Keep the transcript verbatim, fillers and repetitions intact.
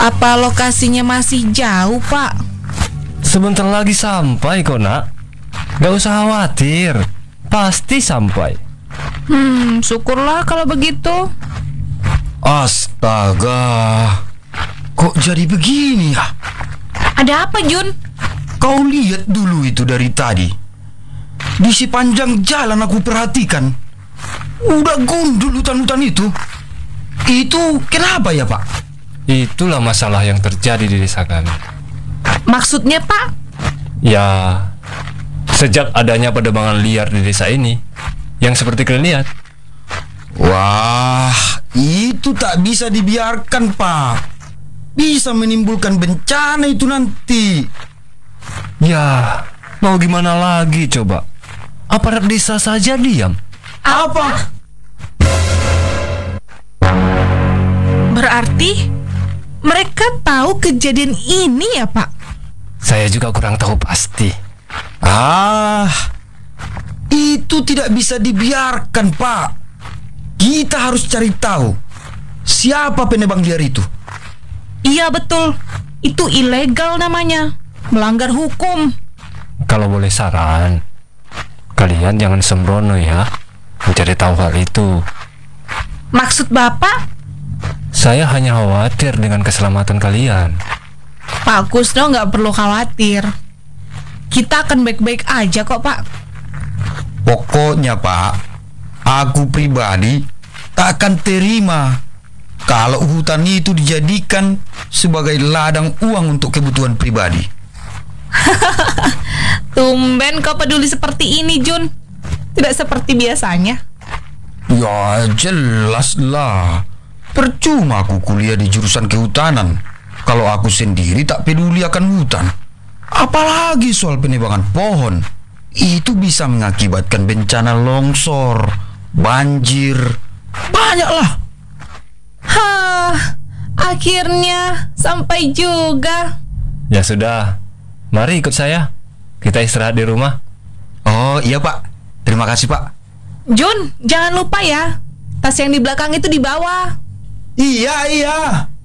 Apa lokasinya masih jauh, Pak? Sebentar lagi sampai kok, Nak. Gak usah khawatir, pasti sampai. Hmm, syukurlah kalau begitu. Astaga, kok jadi begini ya? Ada apa, Jun? Kau lihat dulu itu dari tadi. Di sepanjang jalan aku perhatikan, udah gundul hutan-hutan itu. Itu kenapa ya, Pak? Itulah masalah yang terjadi di desa kami. Maksudnya, Pak? Ya, sejak adanya penebangan liar di desa ini, yang seperti kalian lihat. Wah, itu tak bisa dibiarkan, Pak. Bisa menimbulkan bencana itu nanti. Ya, mau gimana lagi coba? Aparat desa saja diam. Apa? Berarti mereka tahu kejadian ini ya, Pak? Saya juga kurang tahu pasti. Ah, itu tidak bisa dibiarkan, Pak. Kita harus cari tahu siapa penebang liar itu. Iya, betul. Itu ilegal namanya. Melanggar hukum. Kalau boleh saran, kalian jangan sembrono ya mencari tahu hal itu. Maksud Bapak? Saya hanya khawatir dengan keselamatan kalian. Pak Kusno nggak perlu khawatir. Kita akan baik-baik aja kok, Pak. Pokoknya, Pak, aku pribadi tak akan terima kalau hutan itu dijadikan sebagai ladang uang untuk kebutuhan pribadi. Tumben kau peduli seperti ini, Jun. Tidak seperti biasanya. Ya, jelaslah. Percuma aku kuliah di jurusan kehutanan kalau aku sendiri tak peduli akan hutan. Apalagi soal penebangan pohon. Itu bisa mengakibatkan bencana longsor, banjir, banyaklah. Hah, akhirnya sampai juga. Ya sudah, mari ikut saya. Kita istirahat di rumah. Oh iya, Pak. Terima kasih, Pak. Jun, jangan lupa ya. Tas yang di belakang itu dibawa. Iya, iya.